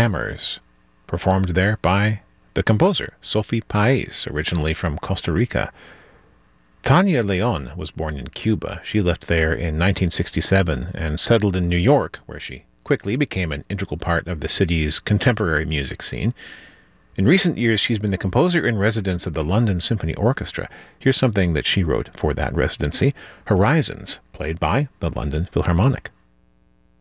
Hammers, performed there by the composer, Sophie Paez, originally from Costa Rica. Tania Leon was born in Cuba. She left there in 1967 and settled in New York, where she quickly became an integral part of the city's contemporary music scene. In recent years, she's been the composer in residence of the London Symphony Orchestra. Here's something that she wrote for that residency, Horizons, played by the London Philharmonic.